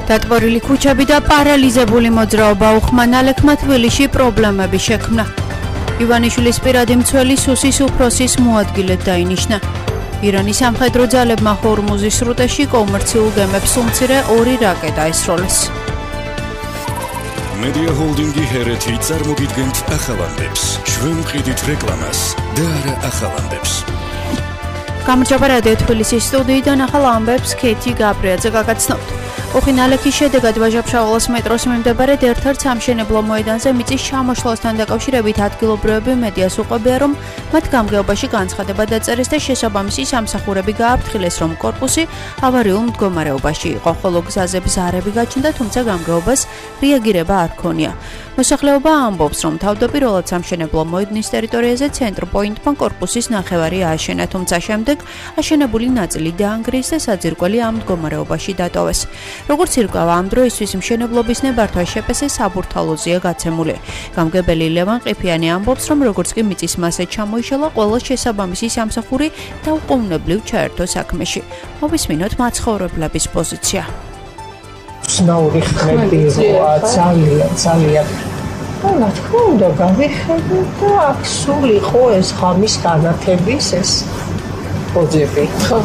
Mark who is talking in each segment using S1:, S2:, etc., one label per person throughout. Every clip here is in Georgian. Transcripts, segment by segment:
S1: დატბორილი ქუჩები და პარალიზებული მოძრაობა უხმანალექმა თბილისში პრობლემები შექმნა. ივანიშვილის პირადი მცველი სუსის უფროსის მოადგილედ დაინიშნა. ირანის სამხედრო ძალებმა ჰორმუზის სრუტეში კომერციულ გემებს უმცირე 2 რაკეტა ესროლეს.
S2: Media Holding-ი ჰერეთი წარმოგიდგენთ ახალანდებს. ჩვენ ვყიდით რეკლამას და არა ახალანდებს.
S1: გამარჯობა რადიო თბილისის სტუდიიდან ახალ ამბებს ქეთი გაბრიაძე გაგაცნობთ. უხინალექის შედეგად ვაჟა-ფშაველას მეტროს მიმდებარედ ერთ-ერთ სამშენებლო მოედანზე მიწის ჩამოშლასთან დაკავშირებით ადგილობრივები მედიას უყვებიან, რომ მათ გამგეობაში განცხადება დაწერეს და შესაბამისი სამსახურები გააფრთხილეს, რომ კორპუსი ავარიულ მდგომარეობაში იყო, ხოლო გზაზე ბზარები გაჩნდა, თუმცა გამგეობას რეაგირება არ ჰქონია. მოსახლეობა ამბობს, რომ თავდაპირველად სამშენებლო მოედნის ტერიტორიაზე ცენტრ-პოინტმა კორპუსის ნახევარი ააშენა, თუმცა შემდეგ აშენებული ნაწილი დაანგრიეს და საძირკველი ამ მდგომარეობაში დატოვეს. როგორც ირკვევა, ამ დროისთვის მშენებლობის ნებართვა შეპესე საბურთალოზეა გაცემული. გამგებელი ლევან ყიფიანი ამბობს, რომ როგორც კი მიწის მასე ჩამოიშალა, ყველა შესაბამისი სამსახური დაუყოვნებლივ ჩაერთო საქმეში. მოვისმინოთ მაცხოვრებლების პოზიცია.
S3: Snauri ხმები ძალიან რა თქმა უნდა გავიხედოთ და აქ სულ იყო ეს ღამის განათების ეს პოზები. ხო.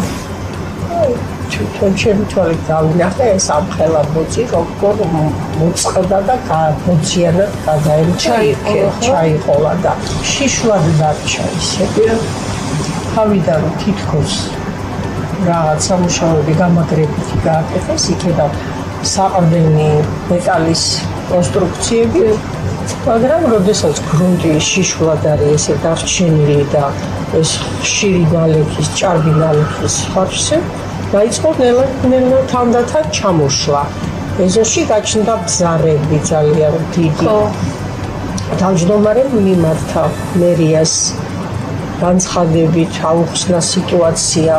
S3: თვითონ ჩემი თვალით დავინახე ეს ამხელა ბოძი როგორ მოწყდა და მოძიანად გადაემჩა ჩაიყოლა და შიშვად დარჩა ისე. თავიდან თითქოს რაღაც სამუშაოები გამაგრებითი გააკეთეს იქედან საყრდენი მეტალის კონსტრუქციები, მაგრამ როდესაც გრუნტი შიშვად არის ესე დარჩენილი და ეს ხშირი ნალექის, ჭარბი ნალექის ხარჯზე დაიწყო ნელა თანდათან ჩამოშლა. ეზოში გაჩნდა ბზარები ძალიან დიდი. თავმჯდომარემ მიმართა მერიას განცხადებით აუხსნა სიტუაცია.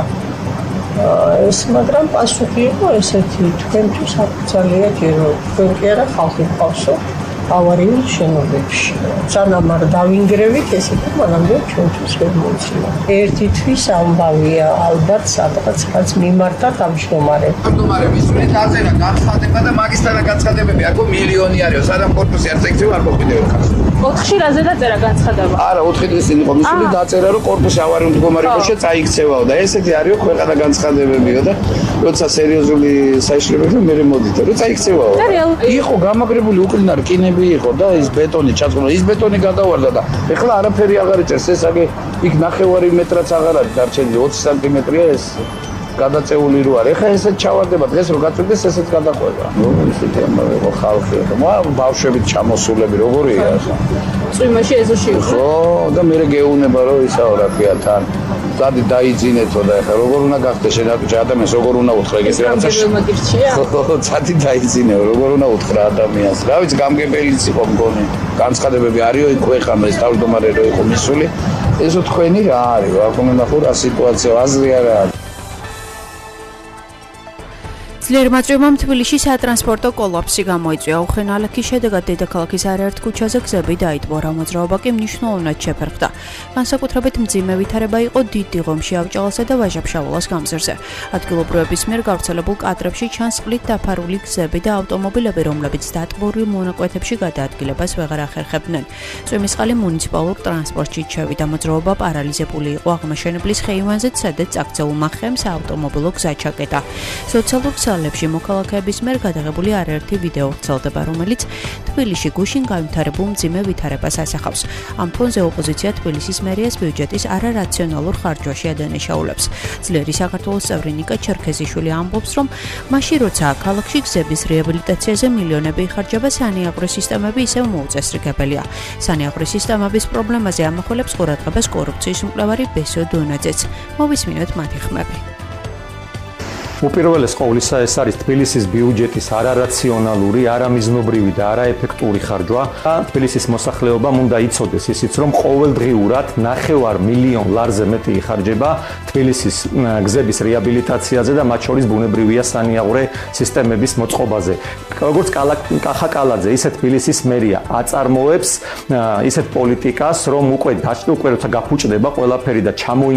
S3: მაგრამ პასუხი იყო ესეთი, თქვენთვის ძალიან ჯერო, თქვენ კი არა ხალხი ყავსო ავარიულ შენობებში. სანამ არ დავინგრევით ესეთი, მანამდე ჩვენთვის ვერ მოიწია. ერთი თვის ამბავია, ალბათ სადღაც მიმართა თავმჯდომარემ.
S4: თავმჯდომარემ ისურით დაწერა განცხადება და მაგისტრალა განცხადებები აქ მილიონი არისო, სანამ კორპუსი არ წექცევა არ მოხდეო ხალხს.
S5: 4 რაზე დაწერა განცხადება?
S4: არა, 4 დღის წინ იყო მისული დაწერა, რომ კორპუსი ავარიულ მდგომარეობაშია წაიქცევაო და ესეთი არისო ქვეყანა განცხადებებიო და როცა სერიოზული საიშლებები მე მოდით, რომ წაიქცევაო. იყო გამაგრებული უკრინა რკინები იყო და ის ბეტონი ჩაწყდა, ის ბეტონი გადავარდა და ეხლა არაფერი აღარ იწერს, ეს აგე იქ 9 მეტრაც აღარ არის დარჩენილი, 20 სანტიმეტრია ეს. გადაწეული რო არის. ეხლა ესეც ჩავარდება დღეს რო გაწვდეს ესეც გადაყვება. ისეთი ამბავი ხო ხალხი ხო ბავშვებით ჩამოსულები როგორია ახლა.
S5: წვიმაში ეზოში იყო.
S4: ხო და მე გეუბნება რომ ისაო რა ქვია თან. დადი დაიძინეთო და ეხლა როგორ უნდა გახდეს შენაკუჭა ადამიანს როგორ უნდა უთხრა ეგ რაღაცა. ხო დადი დაიძინეო როგორ უნდა უთხრა ადამიანს. რა ვიცი გამგებელიც იყო მგონი. განცხადებები არისო იქ ეხლა ეს თავმჯდომარე რო იყო მისული. ესო თქვენი რა არის? აქ უნდა ხო რა სიტუაცია აზრი არა არის.
S1: ძლიერ მოწვევამ თბილისში სატრანსპორტო კოლაფსი გამოიწვია. უხინალექის შედეგად დედაქალაქის არაერთ ქუჩაზე გზები დაიტბორა, მოძრაობა კი მნიშვნელოვნად შეფერხდა. განსაკუთრებით მძიმე ვითარება იყო დიდ დიღომში, ავჭალასა და ვაჟა-ფშაველას გამზირზე. ადგილობრივების მიერ გავრცელებულ კადრებში ჩანს წყლით დაფარული გზები და ავტომობილები, რომლებიც დატბორილ მონაკვეთებში გადაადგილებას ვეღარ ახერხებდნენ. წვიმისწყალი მუნიციპალურ ტრანსპორტში ჩევიდა, მოძრაობა პარალიზებული იყო აღმაშენებლის ხეივანზეც, სადაც აქცეულმა ხემს ავტომობილო გზა ჩაკეტა. სოციალურ ლებში მოქალაქეების მიერ გადაღებული არაერთი ვიდეო ვრცელდება, რომელიც თბილისში გუშინ განვითარებულ მძიმე ვითარებას ასახავს. ამ ფონზე ოპოზიცია თბილისის მერიას ბიუჯეტის არარაციონალურ ხარჯვაში ადანაშაულებს. ძლიერი საქართველოს წევრი ნიკა ჩერქეზიშვილი ამბობს, რომ მაშინ როცა ქალაქში გზების რეაბილიტაციაზე მილიონები იხარჯება, სანიაღვრე სისტემები ისევ მოუწესრიგებელია. სანიაღვრე სისტემების პრობლემაზე ამახვილებს ყურადღებას კორუფციის მკვლევარი ბესო დონაძეც. მოვისმინოთ მათი ხმები.
S6: უპირველეს ყოვლისა ეს არის თბილისის ბიუჯეტის არარაციონალური, არამიზნობრივი და არაეფექტური ხარჯვა. თბილისის მოსახლეობამ უნდა იცოდეს ისიც, რომ ყოველდღიურად 9 მილიონ ლარზე მეტი იხარჯება თბილისის გზების რეაბილიტაციაზე და მათ შორის ბუნებრივია სანიაღვრე სისტემების მოწყობაზე. როგორც კახა კალაძე, ისე თბილისის მერია აწარმოებს ისეთ პოლიტიკას, რომ უკვე როცა გაფუჭდება ყველაფერი და